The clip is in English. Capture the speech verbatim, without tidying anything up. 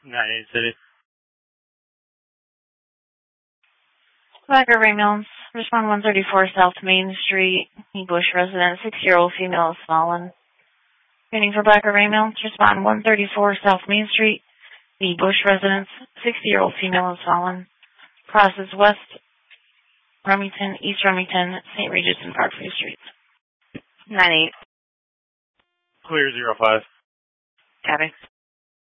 nine eight City. Blacker Raymond, respond one thirty-four South Main Street, Bush resident, six-year-old female is fallen. Waiting for Blacker Raymond, respond one thirty-four South Main Street, the Bush residence, sixty-year-old female is fallen. Crosses West Remington, East Remington, Saint Regis, and Parkview Streets. nine eight. Clear zero five. Copy.